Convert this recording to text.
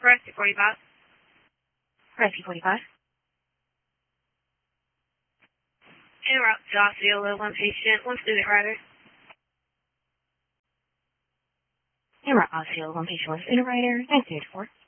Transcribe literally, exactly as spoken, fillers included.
Rescue forty-five. Rescue forty-five. En route to Osceola, one patient, one student rider. En route Osceola, one patient, one student rider, nine three eight four.